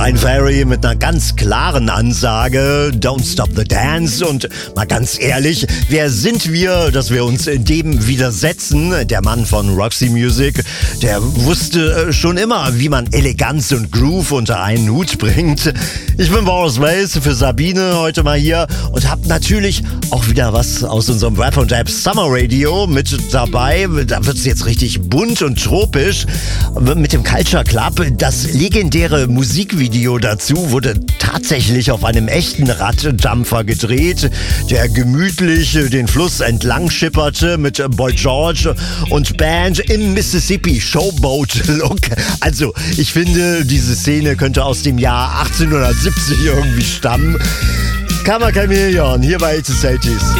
Brian Ferry mit einer ganz klaren Ansage, Don't Stop the Dance. Und mal ganz ehrlich, wer sind wir, dass wir uns dem widersetzen? Der Mann von Roxy Music, der wusste schon immer, wie man Eleganz und Groove unter einen Hut bringt. Ich bin Boris Ways für Sabine heute mal hier und habe natürlich auch wieder was aus unserem Rap und Rap Summer Radio mit dabei. Da wird es jetzt richtig bunt und tropisch mit dem Culture Club. Das legendäre Musikvideo dazu wurde tatsächlich auf einem echten Raddampfer gedreht, der gemütlich den Fluss entlang schipperte mit Boy George und Band im Mississippi Showboat-Look. Also, ich finde, diese Szene könnte aus dem Jahr 1870 irgendwie stammen. Kammer Chameleon, hier bei It's a Celtics.